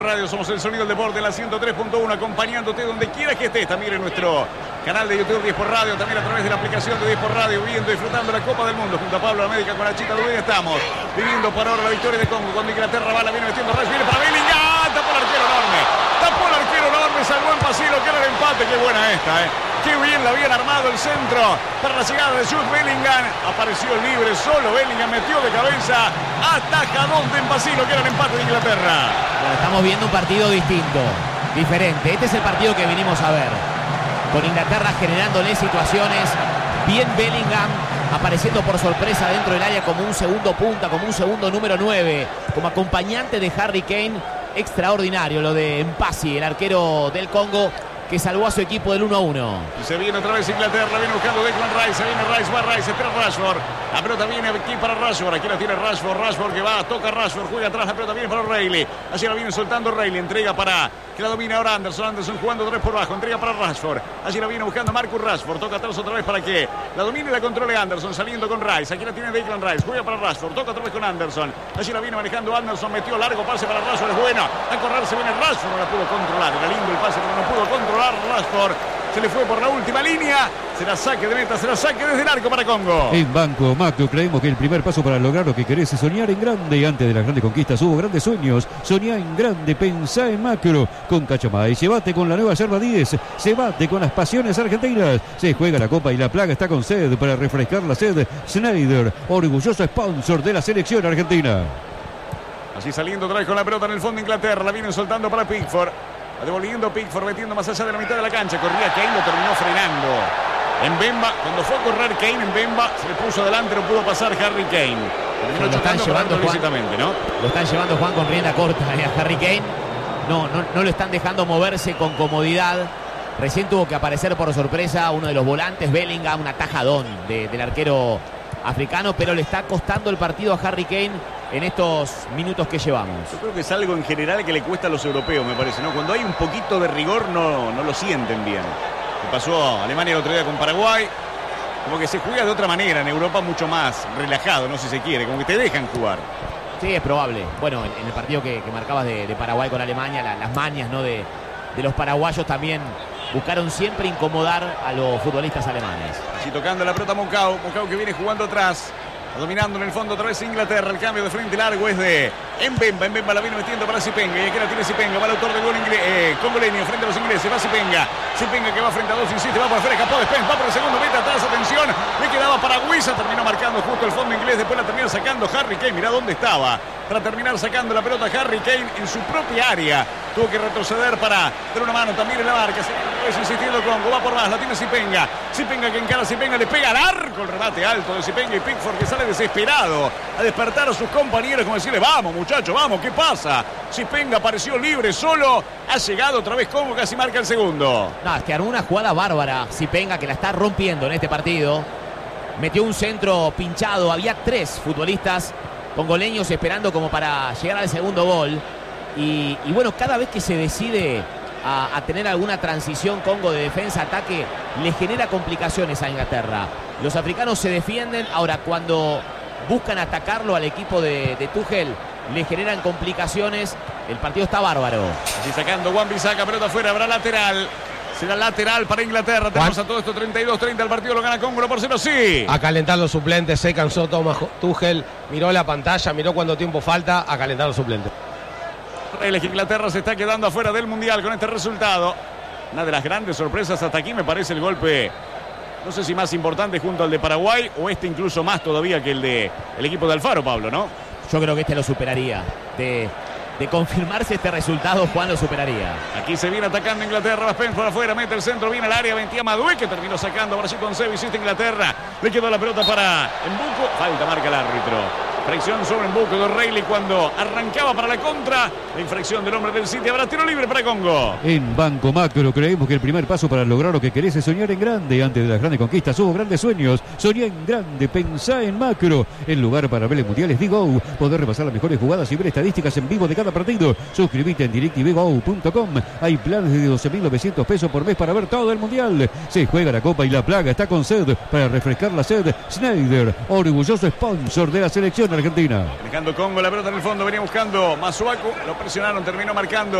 Radio, somos el sonido del deporte en la 103.1, acompañándote donde quiera que estés, también en nuestro canal de YouTube 10 por Radio, también a través de la aplicación de 10 por Radio, viendo y disfrutando la Copa del Mundo junto a Pablo América con la Chita Dubé. Estamos viviendo por ahora la victoria de Congo, cuando Inglaterra va, la viene metiendo Rice, viene para Bellingham, tapó el arquero enorme, salvó el Pasilo, que era el empate. Qué buena esta, qué bien la habían armado el centro para la llegada de Jude Bellingham. Apareció libre, solo Bellingham metió de cabeza, atajadón de Pasilo, que era el empate de Inglaterra. Bueno, estamos viendo un partido distinto, diferente. Este es el partido que vinimos a ver, con Inglaterra generándole situaciones. Bien Bellingham apareciendo por sorpresa dentro del área como un segundo punta, como un segundo número 9, como acompañante de Harry Kane. Extraordinario lo de Mpasi, el arquero del Congo, que salvó a su equipo del 1-1. Y se viene otra vez Inglaterra, viene buscando Declan Rice, viene Rice, va Rice, espera Rashford. La pelota viene aquí para Rashford, aquí la tiene Rashford que va, toca Rashford, juega atrás, la pelota viene para O'Reilly. Allí la viene soltando O'Reilly, entrega para que la domina ahora Anderson jugando 3 por bajo, entrega para Rashford. Allí la viene buscando Marcus Rashford, toca atrás otra vez para que la domine y la controle Anderson, saliendo con Rice. Aquí la tiene Declan Rice, juega para Rashford, toca otra vez con Anderson. Allí la viene manejando Anderson, metió largo pase para Rashford, es buena. A correr se viene Rashford, no la pudo controlar, era lindo el pase pero no pudo controlar Rashford. Se le fue por la última línea. Será saque de meta, será saque desde el arco para Congo. En Banco Macro creemos que el primer paso para lograr lo que querés es soñar en grande. Y antes de las grandes conquistas hubo grandes sueños. Soñá en grande, pensá en macro. Con Cachamay, se bate con la nueva yerba 10. Se bate con las pasiones argentinas. Se juega la copa y la plaga está con sed. Para refrescar la sed, Schneider, orgulloso sponsor de la selección argentina. Así saliendo otra vez con la pelota en el fondo de Inglaterra. La vienen soltando para Pickford. Devolviendo Pickford, metiendo más allá de la mitad de la cancha. Corría Kane, lo terminó frenando. Mbemba, cuando fue a correr Kane, Mbemba se le puso adelante, no pudo pasar Harry Kane. Lo están llevando, Juan, ¿no? Lo están llevando, Juan, con rienda corta a Harry Kane. No lo están dejando moverse con comodidad. Recién tuvo que aparecer por sorpresa uno de los volantes, Bellingham, un atajadón del arquero africano, pero le está costando el partido a Harry Kane en estos minutos que llevamos. Yo creo que es algo en general que le cuesta a los europeos, me parece, ¿no? Cuando hay un poquito de rigor no lo sienten bien. Le pasó a Alemania el otro día con Paraguay. Como que se juega de otra manera, en Europa mucho más relajado, no sé si se quiere, como que te dejan jugar. Sí, es probable. Bueno, en el partido que marcabas de Paraguay con Alemania, las mañas, ¿no?, de los paraguayos también buscaron siempre incomodar a los futbolistas alemanes. Así tocando la pelota Moncao que viene jugando atrás. Dominando en el fondo otra vez Inglaterra. El cambio de frente largo es de Mbemba la viene metiendo para Zipenga. Y aquí la tiene Zipenga. Va el autor del gol congoleño frente a los ingleses. Va Zipenga que va frente a dos, insiste. Va por afuera, escapó Spence. Va por el segundo, mete atrás, atención. Le quedaba para Guisa. Terminó marcando justo el fondo inglés. Después la termina sacando Harry Kane. Mirá dónde estaba. Para terminar sacando la pelota Harry Kane en su propia área. Tuvo que retroceder para dar una mano también en la marca. Se insistiendo Congo. Va por más. La tiene Zipenga que encara Zipenga. Le pega al arco. El remate alto de Zipenga y Pickford que sale desesperado a despertar a sus compañeros, como decirle: vamos muchachos, vamos, ¿qué pasa? Zipenga apareció libre, solo, ha llegado otra vez Congo, casi marca el segundo. No, es que armó una jugada bárbara Zipenga, que la está rompiendo en este partido. Metió un centro pinchado, había 3 futbolistas congoleños esperando como para llegar al segundo gol. Y bueno, cada vez que se decide a tener alguna transición Congo de defensa-ataque, le genera complicaciones a Inglaterra. Los africanos se defienden, ahora cuando buscan atacarlo al equipo de Tuchel, le generan complicaciones. El partido está bárbaro. Así sacando Wan-Bissaka, pelota afuera, habrá lateral. Será lateral para Inglaterra. Tenemos a todo esto 32-30. El partido lo gana Congo por 0, sí. A calentar los suplentes, se cansó Thomas Tuchel. Miró la pantalla, miró cuánto tiempo falta. A calentar los suplentes. Inglaterra se está quedando afuera del Mundial con este resultado. Una de las grandes sorpresas hasta aquí me parece el golpe, no sé si más importante junto al de Paraguay o incluso más todavía que el equipo de Alfaro, Pablo, ¿no? Yo creo que lo superaría. De confirmarse este resultado, Juan lo superaría. Aquí se viene atacando Inglaterra, va Spence por afuera, mete el centro, viene al área, Bentia Madué, que terminó sacando, ahora sí con Sevi, hiciste Inglaterra, le quedó la pelota para Mbuku, falta marca el árbitro. Fracción sobre Mbuku de O'Reilly cuando arrancaba para la contra. La infracción del hombre del City. Habrá tiro libre para Congo. En Banco Macro creemos que el primer paso para lograr lo que querés es soñar en grande. Antes de las grandes conquistas hubo grandes sueños. Soñá en grande, pensá en macro. El lugar para ver el mundial es DGO. Poder repasar las mejores jugadas y ver estadísticas en vivo de cada partido. Suscríbete en directvgo.com. Hay planes de 12.900 pesos por mes para ver todo el mundial. Se juega la copa y la plaga está con sed. Para refrescar la sed, Schneider, orgulloso sponsor de la selección Argentina. Dejando Congo la pelota en el fondo, venía buscando Masuaku, lo presionaron, terminó marcando